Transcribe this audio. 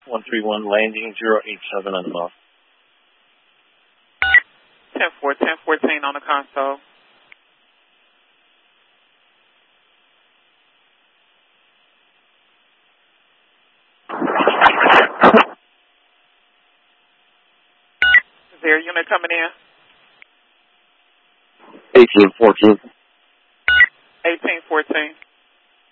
131 landing 087 on the ball. 1014 on the console. Is there a unit coming in? 1814. 1814.